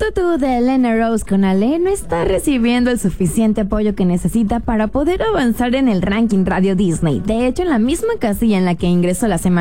tutú de Elena Rose con Ale no está recibiendo el suficiente apoyo que necesita para poder avanzar en el ranking Radio Disney. De hecho, en la misma casilla en la que ingresó la semana